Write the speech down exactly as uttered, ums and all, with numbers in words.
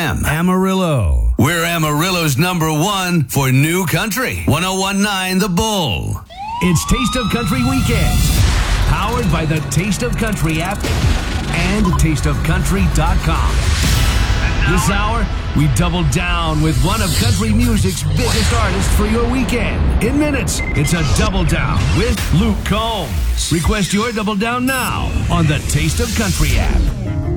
M. Amarillo. We're Amarillo's number one for new country. one oh one point nine The Bull. It's Taste of Country Weekends, powered by the Taste of Country app and taste of country dot com. This hour, we double down with one of country music's biggest artists for your weekend. In minutes, it's a Double Down with Luke Combs. Request your Double Down now on the Taste of Country app.